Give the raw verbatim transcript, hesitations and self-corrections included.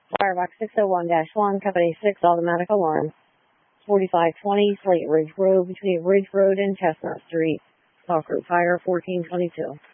Firebox six oh one dash one, Company six Automatic Alarm. forty-five twenty Slate Ridge Road between Ridge Road and Chestnut Street. Talk Group Fire fourteen twenty-two.